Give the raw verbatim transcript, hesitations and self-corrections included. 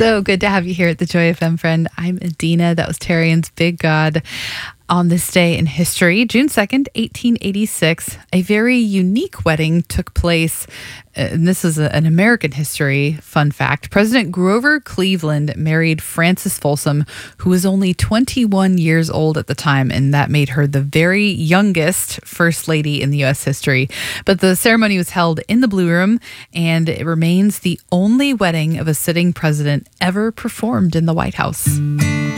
So good to have you here at the Joy F M, friend. I'm Adina. That was Tarian's Big God. On this day in history, June second, eighteen eighty-six, a very unique wedding took place. And this is a, an American history fun fact. President Grover Cleveland married Frances Folsom, who was only twenty-one years old at the time, and that made her the very youngest first lady in the U S history. But the ceremony was held in the Blue Room, and it remains the only wedding of a sitting president ever performed in the White House.